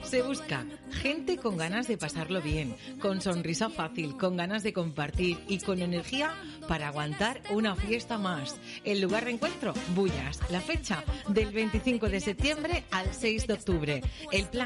Se busca gente con ganas de pasarlo bien, con sonrisa fácil, con ganas de compartir y con energía para aguantar una fiesta más. El lugar de encuentro, Bullas. La fecha, del 25 de septiembre al 6 de octubre. El plan